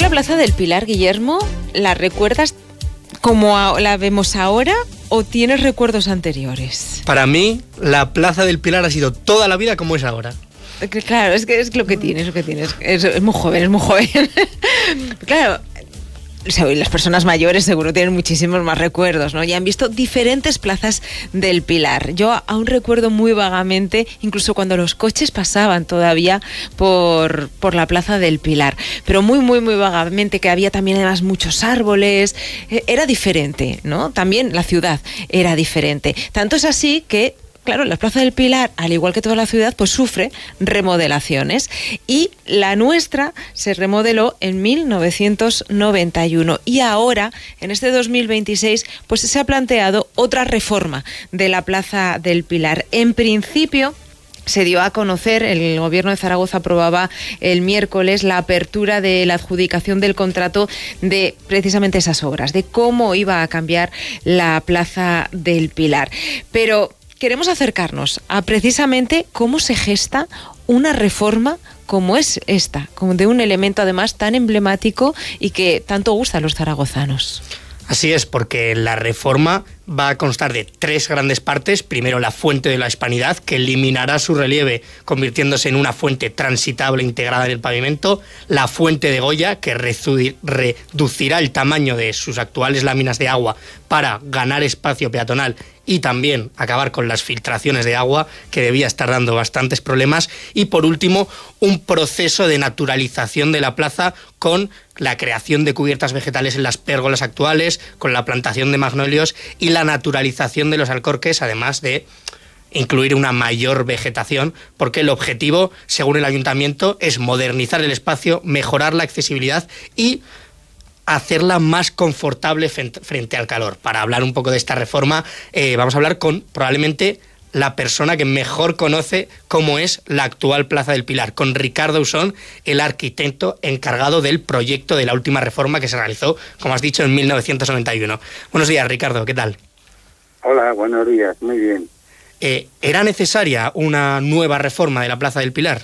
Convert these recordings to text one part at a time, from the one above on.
la Plaza del Pilar, Guillermo, ¿la recuerdas como la vemos ahora o tienes recuerdos anteriores? Para mí, la Plaza del Pilar ha sido toda la vida como es ahora. Claro, es que es lo que tienes, es muy joven, Claro, las personas mayores seguro tienen muchísimos más recuerdos, ¿no? Y han visto diferentes plazas del Pilar. Yo aún recuerdo muy vagamente, incluso cuando los coches pasaban todavía por la Plaza del Pilar, pero muy vagamente, que había también además muchos árboles, era diferente, ¿no? También la ciudad era diferente. Tanto es así que, claro, la Plaza del Pilar, al igual que toda la ciudad, pues sufre remodelaciones. Y la nuestra se remodeló en 1991. Y ahora, en este 2026, pues se ha planteado otra reforma de la Plaza del Pilar. En principio, se dio a conocer, el Gobierno de Zaragoza aprobaba el miércoles la apertura de la adjudicación del contrato de precisamente esas obras, de cómo iba a cambiar la Plaza del Pilar. Pero queremos acercarnos a precisamente cómo se gesta una reforma como es esta, como de un elemento además tan emblemático y que tanto gusta a los zaragozanos. Así es, porque la reforma va a constar de 3 grandes partes. Primero, la fuente de la Hispanidad, que eliminará su relieve, convirtiéndose en una fuente transitable integrada en el pavimento. La fuente de Goya, que reducirá el tamaño de sus actuales láminas de agua para ganar espacio peatonal y también acabar con las filtraciones de agua, que debía estar dando bastantes problemas. Y por último, un proceso de naturalización de la plaza con la creación de cubiertas vegetales en las pérgolas actuales, con la plantación de magnolios y la naturalización de los alcorques, además de incluir una mayor vegetación, porque el objetivo, según el ayuntamiento, es modernizar el espacio, mejorar la accesibilidad y hacerla más confortable frente al calor. Para hablar un poco de esta reforma, vamos a hablar con probablemente la persona que mejor conoce cómo es la actual Plaza del Pilar, con Ricardo Usón, el arquitecto encargado del proyecto de la última reforma que se realizó, como has dicho, en 1991. Buenos días, Ricardo, ¿qué tal? Hola, buenos días, muy bien. ¿Era necesaria una nueva reforma de la Plaza del Pilar?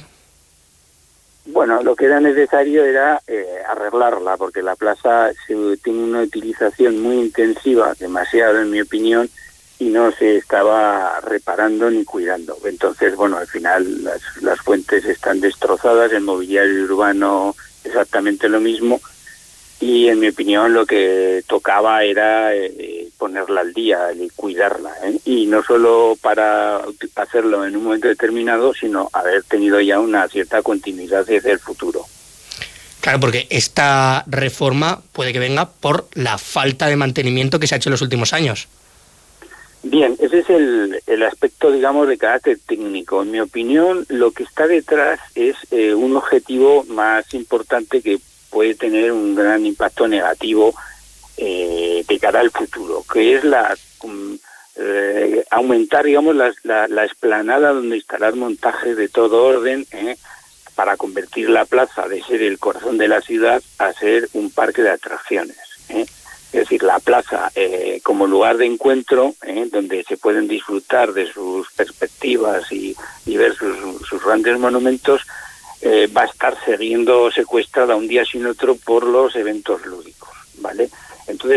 Bueno, lo que era necesario era arreglarla, porque la plaza tiene una utilización muy intensiva, demasiado en mi opinión, y no se estaba reparando ni cuidando. Entonces, bueno, al final las fuentes están destrozadas, el mobiliario urbano exactamente lo mismo, y en mi opinión lo que tocaba era ponerla al día y cuidarla, y no solo para hacerlo en un momento determinado, sino haber tenido ya una cierta continuidad desde el futuro. Claro, porque esta reforma puede que venga por la falta de mantenimiento que se ha hecho en los últimos años. Bien, ese es el aspecto, digamos, de carácter técnico. En mi opinión, lo que está detrás es un objetivo más importante que puede tener un gran impacto negativo de cara al futuro, que es aumentar, digamos, la explanada donde instalar montajes de todo orden, para convertir la plaza de ser el corazón de la ciudad a ser un parque de atracciones. Es decir, la plaza como lugar de encuentro, donde se pueden disfrutar de sus perspectivas y ver sus grandes monumentos, va a estar siendo secuestrada un día sin otro por los eventos lúdicos, ¿vale? Entonces,